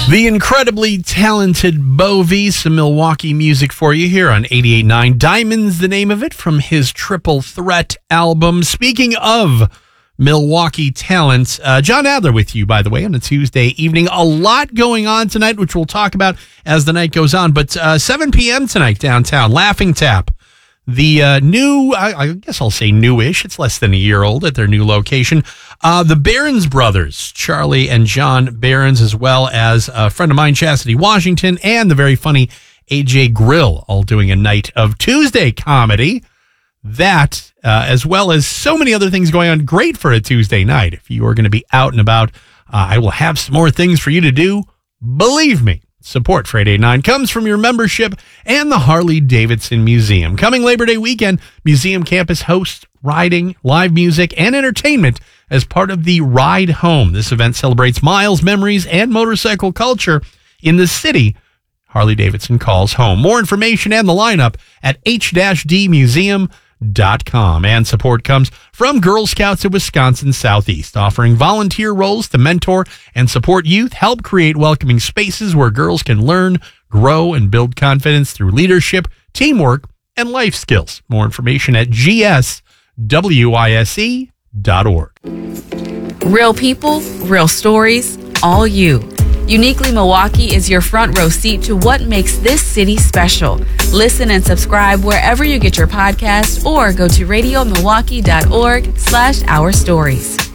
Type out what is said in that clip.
The incredibly talented Bowie, some Milwaukee music for you here on 88.9. Diamonds, the name of it, from his Triple Threat album. Speaking of Milwaukee talent, John Adler with you, by the way, on a Tuesday evening. A lot going on tonight, which we'll talk about as the night goes on. But 7 p.m. tonight downtown, Laughing Tap. The new, I guess I'll say newish, it's less than a year old at their new location. The Behrens brothers, Charlie and John Behrens, as well as a friend of mine, Chastity Washington, and the very funny AJ Grill, all doing a night of Tuesday comedy. That, as well as so many other things going on, great for a Tuesday night. If you are going to be out and about, I will have some more things for you to do. Believe me. Support for 88.9 comes from your membership and the Harley-Davidson Museum. Coming Labor Day weekend, Museum Campus hosts riding, live music, and entertainment as part of the Ride Home. This event celebrates miles, memories, and motorcycle culture in the city Harley-Davidson calls home. More information and the lineup at h-dmuseum.com. And support comes from Girl Scouts of Wisconsin Southeast, offering volunteer roles to mentor and support youth, help create welcoming spaces where girls can learn, grow, and build confidence through leadership, teamwork, and life skills. More information at gswise.org. Real people, real stories, all you. Uniquely Milwaukee is your front row seat to what makes this city special. Listen and subscribe wherever you get your podcasts or go to radiomilwaukee.org/ourstories.